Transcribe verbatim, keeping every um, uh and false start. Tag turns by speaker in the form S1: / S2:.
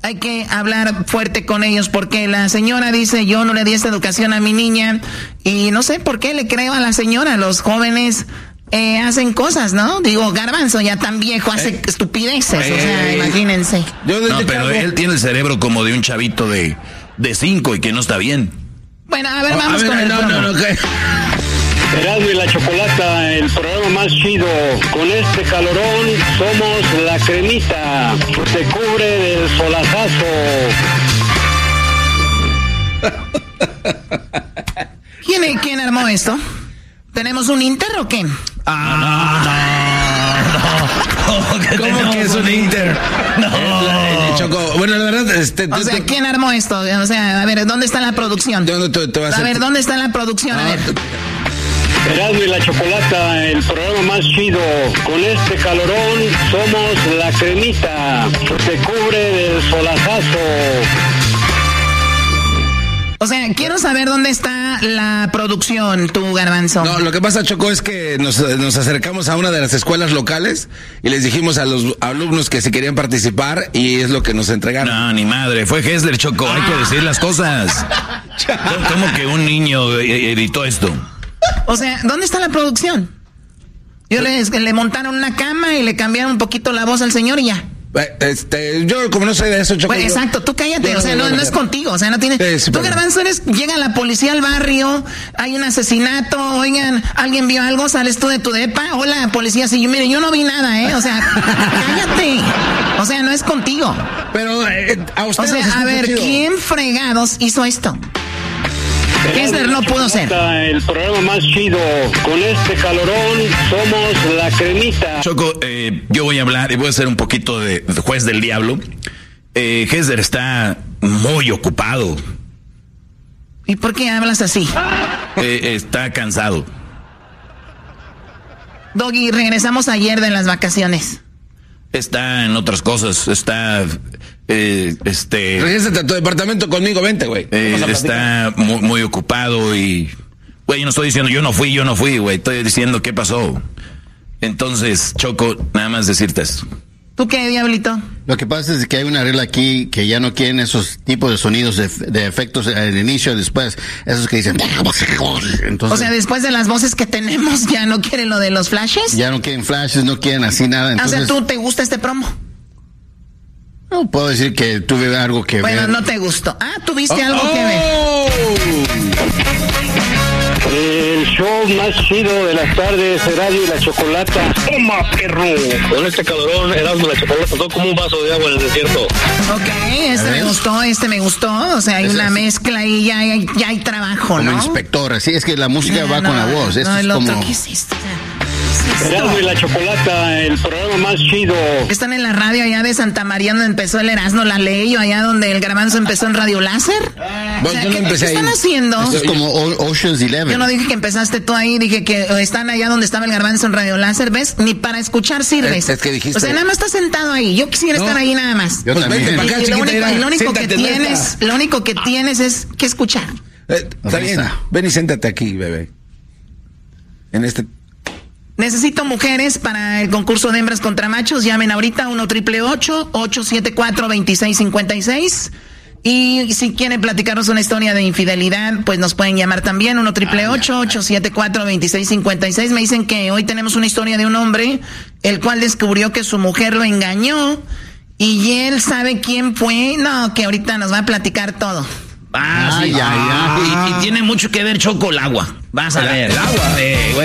S1: hay que hablar fuerte con ellos, porque la señora dice, yo no le di esta educación a mi niña, y no sé por qué le creo a la señora. Los jóvenes eh, hacen cosas, ¿no? Digo, Garbanzo ya tan viejo hace eh, estupideces, eh, o sea, imagínense.
S2: Yo no, pero él tiene el cerebro como de un chavito de, de cinco y que no está bien.
S1: Bueno, a ver, vamos
S2: a ver,
S1: con el
S2: no, no, no, okay.
S3: Erasmo y la Chocolata, el programa más chido. Con este calorón somos la cremita, se cubre del solazazo.
S1: ¿Quién, ¿Quién armó esto? ¿Tenemos un Inter o qué?
S2: Ah, no, no, no. ¿Cómo
S4: ¿Cómo que es un Inter?
S2: No.
S4: Choco, bueno, la verdad, este...
S1: O sea, ¿quién armó esto? O sea, a ver, ¿dónde está la producción?
S4: ¿Dónde te, te vas a,
S1: a ver, ¿dónde está la producción?
S4: Ah,
S1: a ver.
S3: Erasmo y la Chocolata, el programa más chido. Con este calorón somos la cremita, se cubre del solazazo.
S1: O sea, quiero saber dónde está la producción, tú, Garbanzo.
S4: No, lo que pasa, Choco, es que nos, nos acercamos a una de las escuelas locales y les dijimos a los alumnos que si querían participar, y es lo que nos entregaron.
S2: No, ni madre, fue Hessler, Choco, hay que decir las cosas. ¿Cómo que un niño editó esto?
S1: O sea, ¿dónde está la producción? Yo le, le montaron una cama y le cambiaron un poquito la voz al señor y ya.
S4: Este, yo como no sé de eso, Choco.
S1: Bueno, exacto, tú cállate,
S4: yo,
S1: o sea, no, no es contigo, o sea, no tiene...
S4: Sí, sí,
S1: tú, Garbanzo, eres, llega la policía al barrio, hay un asesinato, oigan, alguien vio algo, sales tú de tu depa, hola, policía, sí, yo, mire, yo no vi nada, ¿eh? O sea, cállate, o sea, no es contigo.
S4: Pero, eh, a ustedes...
S1: O sea, a ver, chido. ¿Quién fregados hizo esto? Hessler no pudo ser.
S3: El programa más chido. Con este calorón somos la cremita.
S2: Choco, eh, yo voy a hablar y voy a ser un poquito de juez del diablo. Eh, Hessler está muy ocupado.
S1: ¿Y por qué hablas así?
S2: Eh, está cansado.
S1: Doggy, regresamos ayer de las vacaciones.
S2: Está en otras cosas, está... Eh, este...
S4: Regrésate a tu departamento conmigo, vente, güey.
S2: Eh, está muy, muy ocupado y... Güey, yo no estoy diciendo yo no fui, yo no fui, güey. Estoy diciendo qué pasó. Entonces, Choco, nada más decirte esto.
S1: ¿Tú qué, Diablito?
S5: Lo que pasa es que hay una regla aquí que ya no quieren esos tipos de sonidos de, de efectos al inicio y después. Esos que dicen... Entonces,
S1: o sea, después de las voces que tenemos, ¿ya no quieren lo de los flashes?
S5: Ya no quieren flashes, no quieren así nada. Entonces,
S1: o sea, ¿tú te gusta este promo?
S5: No puedo decir que tuve algo que
S1: bueno,
S5: ver.
S1: Bueno, no te gustó. Ah, tuviste
S4: oh,
S1: algo
S4: oh.
S1: que ver.
S3: El show más chido de las tardes, Erasmo y la Chocolata. ¡Toma, perro! Con este calorón, Erasmo y la Chocolata, todo como un vaso de agua en el desierto.
S1: Ok, este me gustó, este me gustó. O sea, hay una mezcla y ya hay, ya hay trabajo,
S5: como
S1: ¿no?
S5: Como inspector, así es que la música no, va
S1: no,
S5: con la voz.
S1: No,
S5: esto
S1: el
S5: es
S1: otro,
S5: como...
S1: ¿qué es esto?
S3: Erasmo y la Chocolata, el programa más chido.
S1: Están en la radio allá de Santa María donde empezó el Erasmo, la ley, o allá donde el Garbanzo empezó en Radio Láser.
S5: Bueno, o sea, yo no empecé
S1: ¿qué están
S5: ahí.
S1: haciendo?
S5: Esto es como Ocean's Eleven.
S1: Yo no dije que empezaste tú ahí, dije que están allá donde estaba el Garbanzo en Radio Láser, ¿ves? Ni para escuchar sirves.
S5: Es, es que dijiste...
S1: O sea, nada más estás sentado ahí. Yo quisiera no, estar ahí nada más.
S5: Yo
S4: pues
S5: también.
S4: Acá,
S1: y, y lo único,
S4: era,
S1: y lo único que tienes,
S4: neta.
S1: lo único que tienes es que escuchar.
S4: Eh, está bien. Ven y siéntate aquí, bebé. En este...
S1: Necesito mujeres para el concurso de hembras contra machos. Llamen ahorita uno triple ocho, ocho siete cuatro, dos seis cinco seis. Y si quieren platicarnos una historia de infidelidad, pues nos pueden llamar también. uno triple ocho, ocho siete cuatro, dos seis cinco seis. Me dicen que hoy tenemos una historia de un hombre el cual descubrió que su mujer lo engañó y él sabe quién fue. No, que ahorita nos va a platicar todo.
S2: Ah,
S5: ay,
S2: sí.
S5: ay, ay.
S2: Y, y tiene mucho que ver, Choco, el agua. Vas a ver.
S4: El agua.
S2: Eh,